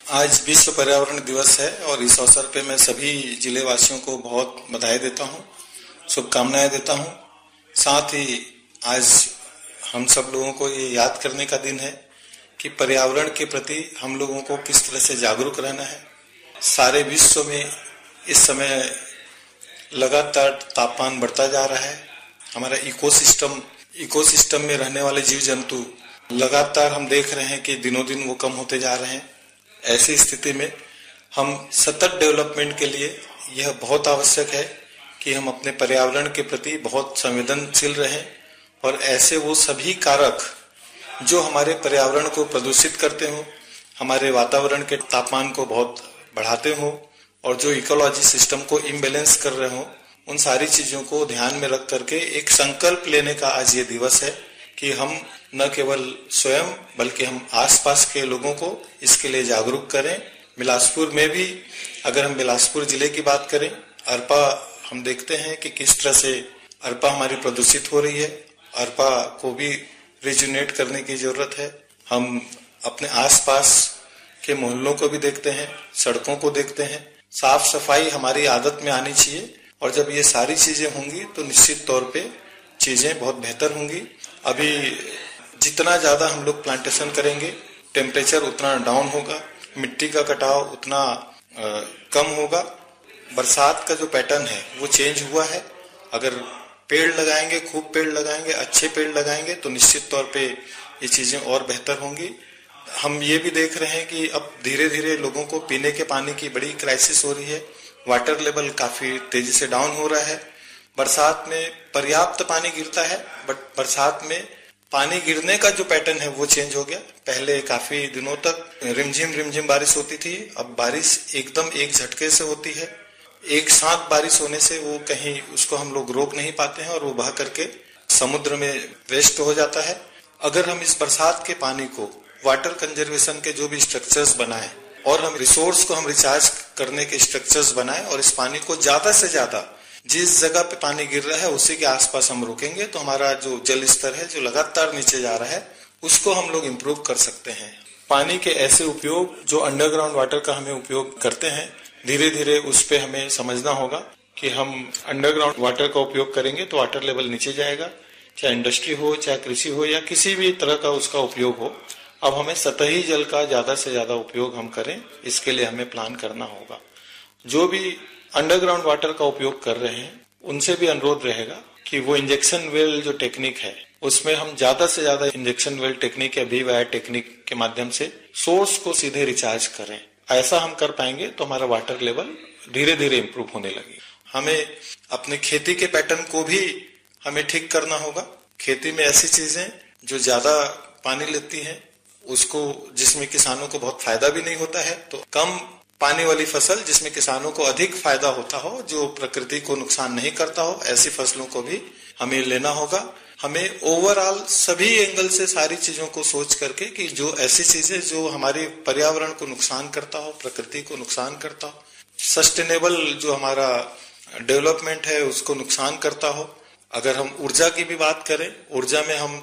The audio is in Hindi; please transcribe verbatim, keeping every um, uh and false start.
आज विश्व पर्यावरण दिवस है और इस अवसर पे मैं सभी जिले वासियों को बहुत बधाई देता हूँ, शुभकामनाएं देता हूँ। साथ ही आज हम सब लोगों को ये याद करने का दिन है कि पर्यावरण के प्रति हम लोगों को किस तरह से जागरूक रहना है। सारे विश्व में इस समय लगातार तापमान बढ़ता जा रहा है। हमारा इकोसिस्टम इकोसिस्टम में रहने वाले जीव जंतु लगातार हम देख रहे हैं कि दिनों दिन वो कम होते जा रहे हैं। ऐसी स्थिति में हम सतत डेवलपमेंट के लिए यह बहुत आवश्यक है कि हम अपने पर्यावरण के प्रति बहुत संवेदनशील रहें और ऐसे वो सभी कारक जो हमारे पर्यावरण को प्रदूषित करते हो, हमारे वातावरण के तापमान को बहुत बढ़ाते हो और जो इकोलॉजी सिस्टम को इम्बैलेंस कर रहे हो, उन सारी चीजों को ध्यान में रख करके एक संकल्प लेने का आज ये दिवस है कि हम न केवल स्वयं बल्कि हम आसपास के लोगों को इसके लिए जागरूक करें। बिलासपुर में भी अगर हम बिलासपुर जिले की बात करें, अरपा हम देखते हैं कि किस तरह से अरपा हमारी प्रदूषित हो रही है। अरपा को भी रिजुनेट करने की जरूरत है। हम अपने आसपास के मोहल्लों को भी देखते हैं, सड़कों को देखते हैं। साफ सफाई हमारी आदत में आनी चाहिए और जब ये सारी चीजें होंगी तो निश्चित तौर पे चीजें बहुत बेहतर होंगी। अभी जितना ज्यादा हम लोग प्लांटेशन करेंगे, टेम्परेचर उतना डाउन होगा, मिट्टी का कटाव उतना आ, कम होगा। बरसात का जो पैटर्न है वो चेंज हुआ है। अगर पेड़ लगाएंगे, खूब पेड़ लगाएंगे, अच्छे पेड़ लगाएंगे तो निश्चित तौर पे ये चीजें और बेहतर होंगी। हम ये भी देख रहे हैं कि अब धीरे धीरे लोगों को पीने के पानी की बड़ी क्राइसिस हो रही है। वाटर लेवल काफी तेजी से डाउन हो रहा है। बरसात में पर्याप्त पानी गिरता है, बट बरसात में पानी गिरने का जो पैटर्न है वो चेंज हो गया। पहले काफी दिनों तक रिमझिम रिमझिम बारिश होती थी, अब बारिश एकदम एक झटके से होती है। एक साथ बारिश होने से वो कहीं उसको हम लोग रोक नहीं पाते हैं और वो बह करके समुद्र में वेस्ट हो जाता है। अगर हम इस बरसात के पानी को वाटर कंजर्वेशन के जो भी स्ट्रक्चर्स बनाए और हम रिसोर्स को हम रिचार्ज करने के स्ट्रक्चर्स बनाए और इस पानी को ज्यादा से ज्यादा जिस जगह पे पानी गिर रहा है उसी के आसपास हम रोकेंगे तो हमारा जो जल स्तर है जो लगातार नीचे जा रहा है उसको हम लोग इम्प्रूव कर सकते हैं। पानी के ऐसे उपयोग जो अंडरग्राउंड वाटर का हमें उपयोग करते हैं, धीरे धीरे उस पे हमें समझना होगा कि हम अंडरग्राउंड वाटर का उपयोग करेंगे तो वाटर लेवल नीचे जाएगा। चाहे इंडस्ट्री हो, चाहे कृषि हो या किसी भी तरह का उसका उपयोग हो, अब हमें सतही जल का ज्यादा से ज्यादा उपयोग हम करें, इसके लिए हमें प्लान करना होगा। जो भी अंडरग्राउंड वाटर का उपयोग कर रहे हैं उनसे भी अनुरोध रहेगा कि वो इंजेक्शन वेल जो टेक्निक है उसमें हम ज्यादा से ज्यादा इंजेक्शन वेल टेक्निक या वी वायर टेक्निक के माध्यम से सोर्स को सीधे रिचार्ज करें। ऐसा हम कर पाएंगे तो हमारा वाटर लेवल धीरे धीरे इम्प्रूव होने लगेगा। हमें अपने खेती के पैटर्न को भी हमें ठीक करना होगा। खेती में ऐसी चीजें जो ज्यादा पानी लेती हैं, उसको जिसमें किसानों को बहुत फायदा भी नहीं होता है, तो कम पानी वाली फसल जिसमें किसानों को अधिक फायदा होता हो, जो प्रकृति को नुकसान नहीं करता हो, ऐसी फसलों को भी हमें लेना होगा। हमें ओवरऑल सभी एंगल से सारी चीजों को सोच करके कि जो ऐसी चीजें जो हमारे पर्यावरण को नुकसान करता हो, प्रकृति को नुकसान करता हो, सस्टेनेबल जो हमारा डेवलपमेंट है उसको नुकसान करता हो। अगर हम ऊर्जा की भी बात करें, ऊर्जा में हम